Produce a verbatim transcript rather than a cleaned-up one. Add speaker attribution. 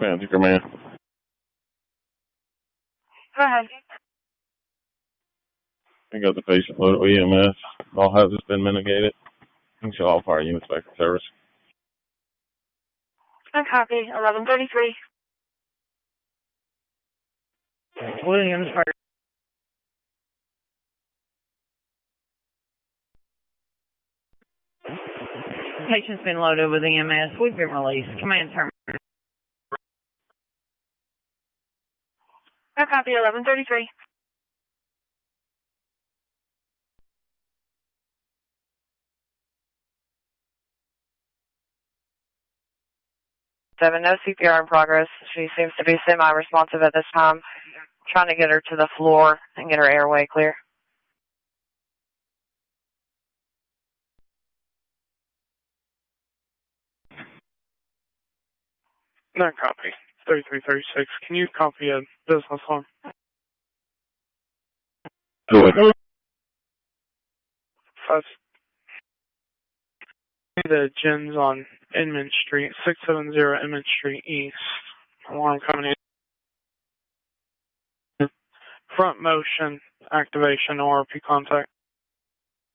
Speaker 1: Fancy Command.
Speaker 2: Go ahead.
Speaker 1: I got the patient loaded with E M S. All hazards been mitigated. And show all fire units back to service.
Speaker 2: I copy. eleven thirty-three.
Speaker 3: Williams Fire. Patient's been loaded with E M S. We've been released. Command terminated.
Speaker 2: I copy. eleven thirty-three.
Speaker 4: Seven, no C P R in progress. She seems to be semi-responsive at this time. Trying to get her to the floor and get her airway clear.
Speaker 5: No copy. thirty-three thirty-six. Can you copy a business form?
Speaker 1: Do it.
Speaker 5: Five. The gens on Inman Street, six seven zero Inman Street East. Alarm coming in. Front motion activation or P contact.